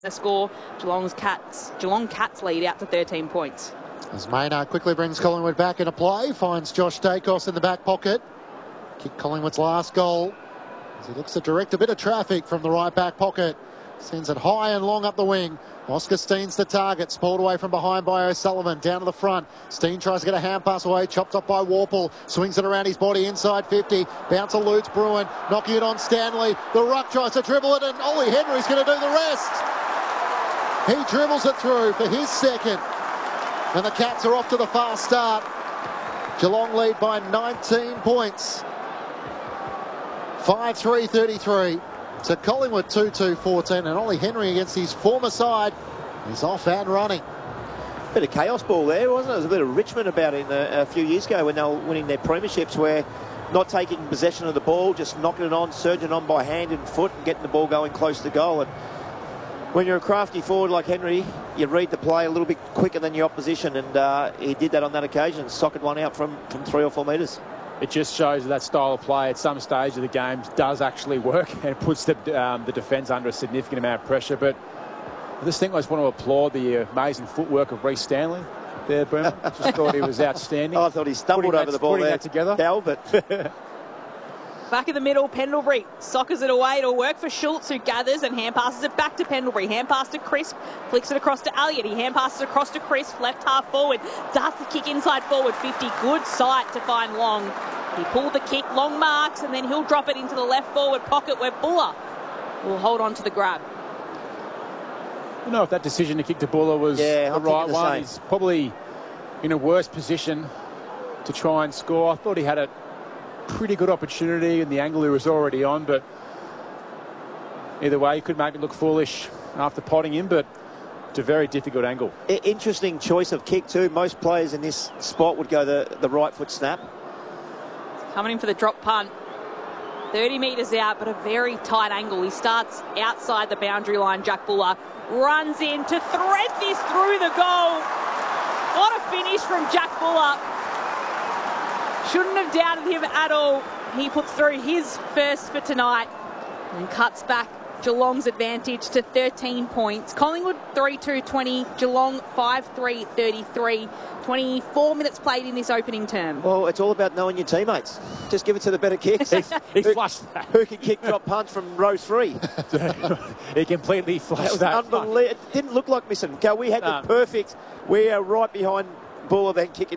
The score, Geelong Cats lead out to 13 points. As Maynard quickly brings Collingwood back into play, finds Josh Dacos in the back pocket. Kicked Collingwood's last goal as he looks to direct a bit of traffic from the right back pocket. Sends it high and long up the wing. Oscar Steen's the target, spoiled away from behind by O'Sullivan, down to the front. Steen tries to get a hand pass away, chopped up by Warple, swings it around his body inside 50, bounce eludes Bruin, knocking it on Stanley. The ruck tries to dribble it and Ollie Henry's going to do the rest. He dribbles it through for his second. And the Cats are off to the fast start. Geelong lead by 19 points. 5-3-33 to Collingwood 2-2-14. And Ollie Henry against his former side is off and running. Bit of chaos ball there, wasn't it? There was a bit of Richmond about it a few years ago when they were winning their premierships, where not taking possession of the ball, just knocking it on, surging on by hand and foot and getting the ball going close to goal. And when you're a crafty forward like Henry, you read the play a little bit quicker than your opposition, and he did that on that occasion, socked one out from 3 or 4 metres. It just shows that style of play at some stage of the game does actually work and puts the defence under a significant amount of pressure. But I just think I just want to applaud the amazing footwork of Reece Stanley there, Brennan. Just thought he was outstanding. I thought he stumbled over the ball there, together. Cal, but Back in the middle, Pendlebury soccers it away. It'll work for Schultz, who gathers and hand passes it back to Pendlebury. Hand pass to Crisp, flicks it across to Elliott. He hand passes across to Crisp, left half forward. Darts the kick inside forward, 50. Good sight to find Long. He pulled the kick, Long marks, and then he'll drop it into the left forward pocket where Buller will hold on to the grab. I don't know if that decision to kick to Buller was the right one. He's probably in a worse position to try and score. I thought he had a pretty good opportunity and the angle he was already on, but either way, he could make it look foolish after potting him, but it's a very difficult angle. Interesting choice of kick too. Most players in this spot would go the right foot snap. Coming in for the drop punt. 30 metres out, but a very tight angle. He starts outside the boundary line. Jack Buller runs in to thread this through the goal. What a finish from Jack Buller. Shouldn't have doubted him at all. He puts through his first for tonight and cuts back Geelong's advantage to 13 points. Collingwood 3-2-20, Geelong 5-3-33. 24 minutes played in this opening term. Well, it's all about knowing your teammates. Just give it to the better kicks. He flushed that. Who can kick drop punts from row 3? He completely flushed that. Unbelievable. It didn't look like missing. We had the perfect. We are right behind Buller then kicking